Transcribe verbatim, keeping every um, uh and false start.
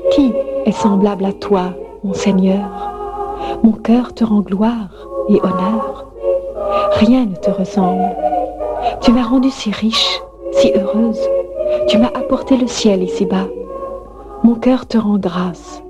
Qui est semblable à toi, mon Seigneur? Mon cœur te rend gloire et honneur. Rien ne te ressemble. Tu m'as rendue si riche, si heureuse. Tu m'as apporté le ciel ici-bas. Mon cœur te rend grâce.